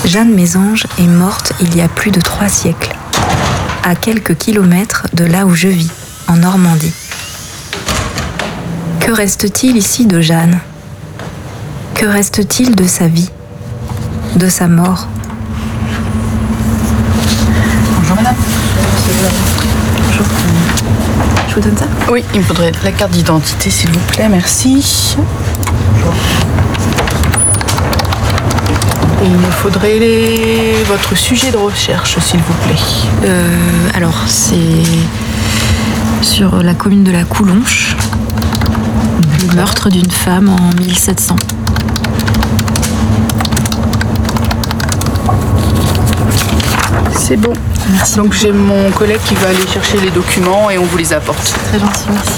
Jeanne Mésange est morte il y a plus de 3 siècles, à quelques kilomètres de là où je vis, en Normandie. Que reste-t-il ici de Jeanne ? Que reste-t-il de sa vie, de sa mort ? Bonjour madame. Bonjour. Je vous donne ça ? Oui, il me faudrait la carte d'identité s'il vous plaît, merci. Bonjour. Et il me faudrait votre sujet de recherche s'il vous plaît. Alors, c'est sur la commune de la Coulonche, le meurtre d'une femme en 1700. C'est bon. Merci. Donc j'ai mon collègue qui va aller chercher les documents et on vous les apporte. Très gentil, merci.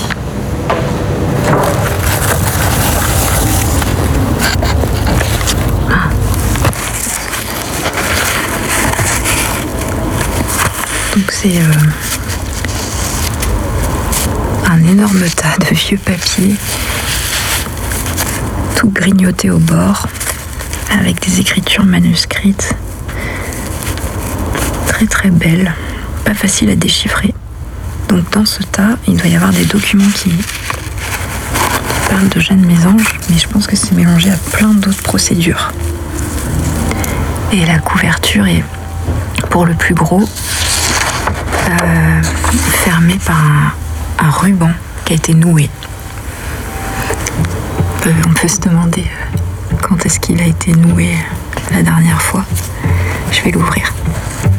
Donc c'est un énorme tas de vieux papiers, tout grignoté au bord, avec des écritures manuscrites, très très belles, pas faciles à déchiffrer. Donc dans ce tas, il doit y avoir des documents qui parlent de Jeanne Mésange, mais je pense que c'est mélangé à plein d'autres procédures. Et la couverture est, pour le plus gros, fermé par un ruban qui a été noué. On peut se demander quand est-ce qu'il a été noué la dernière fois. Je vais l'ouvrir.